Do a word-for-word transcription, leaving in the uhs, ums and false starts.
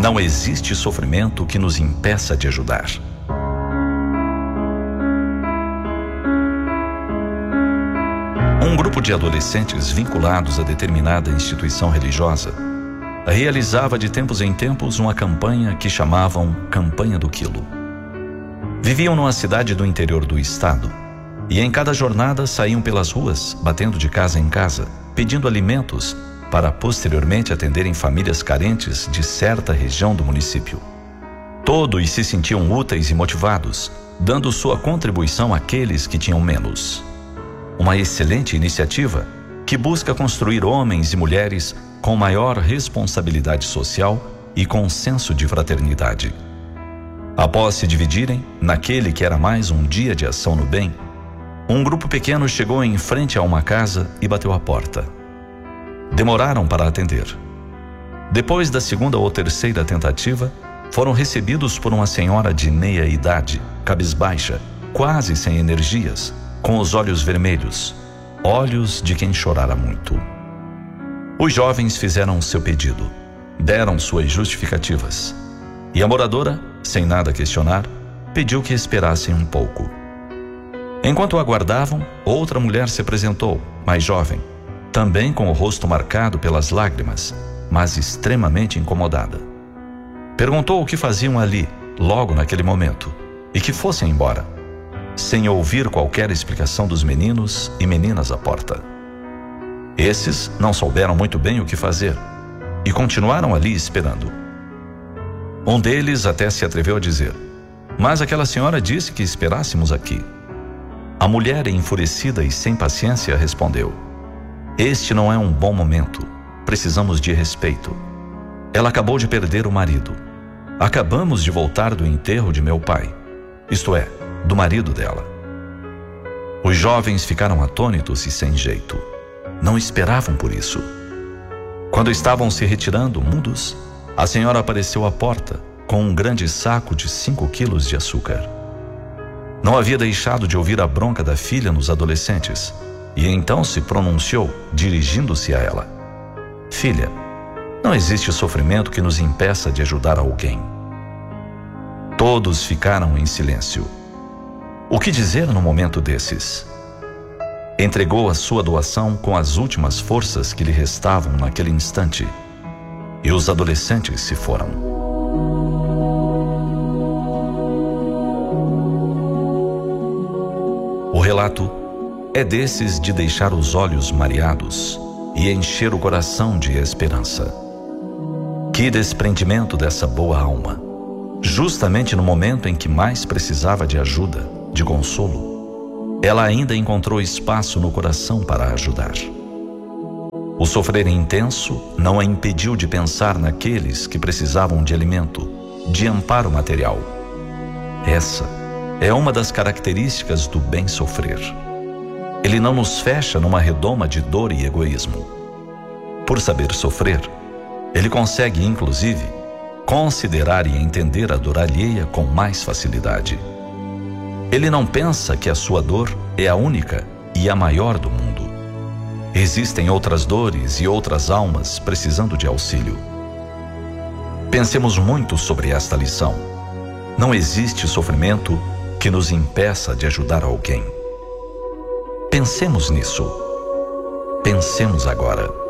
Não existe sofrimento que nos impeça de ajudar. Um grupo de adolescentes vinculados a determinada instituição religiosa realizava de tempos em tempos uma campanha que chamavam Campanha do Quilo. Viviam numa cidade do interior do estado e em cada jornada saíam pelas ruas, batendo de casa em casa, pedindo alimentos para posteriormente atenderem famílias carentes de certa região do município. Todos se sentiam úteis e motivados, dando sua contribuição àqueles que tinham menos. Uma excelente iniciativa que busca construir homens e mulheres com maior responsabilidade social e com senso de fraternidade. Após se dividirem, naquele que era mais um dia de ação no bem, um grupo pequeno chegou em frente a uma casa e bateu à porta. Demoraram para atender. Depois da segunda ou terceira tentativa, foram recebidos por uma senhora de meia idade, cabisbaixa, quase sem energias, com os olhos vermelhos, olhos de quem chorara muito. Os jovens fizeram seu pedido, deram suas justificativas, e a moradora, sem nada questionar, pediu que esperassem um pouco. Enquanto aguardavam, outra mulher se apresentou, mais jovem, também com o rosto marcado pelas lágrimas, mas extremamente incomodada. Perguntou o que faziam ali, logo naquele momento, e que fossem embora, sem ouvir qualquer explicação dos meninos e meninas à porta. Esses não souberam muito bem o que fazer e continuaram ali esperando. Um deles até se atreveu a dizer: "Mas aquela senhora disse que esperássemos aqui." A mulher, enfurecida e sem paciência, respondeu: "Este não é um bom momento. Precisamos de respeito. Ela acabou de perder o marido. Acabamos de voltar do enterro de meu pai, isto é, do marido dela." Os jovens ficaram atônitos e sem jeito. Não esperavam por isso. Quando estavam se retirando, mudos, a senhora apareceu à porta com um grande saco de cinco quilos de açúcar. Não havia deixado de ouvir a bronca da filha nos adolescentes e então se pronunciou, dirigindo-se a ela: "Filha, não existe sofrimento que nos impeça de ajudar alguém." Todos ficaram em silêncio. O que dizer no momento desses? Entregou a sua doação com as últimas forças que lhe restavam naquele instante, e os adolescentes se foram. O relato é desses de deixar os olhos mareados e encher o coração de esperança. Que desprendimento dessa boa alma, justamente no momento em que mais precisava de ajuda, de consolo. Ela ainda encontrou espaço no coração para ajudar. O sofrer intenso não a impediu de pensar naqueles que precisavam de alimento, de amparo material. Essa é uma das características do bem sofrer. Ele não nos fecha numa redoma de dor e egoísmo. Por saber sofrer, ele consegue, inclusive, considerar e entender a dor alheia com mais facilidade. Ele não pensa que a sua dor é a única e a maior do mundo. Existem outras dores e outras almas precisando de auxílio. Pensemos muito sobre esta lição. Não existe sofrimento que nos impeça de ajudar alguém. Pensemos nisso. Pensemos agora.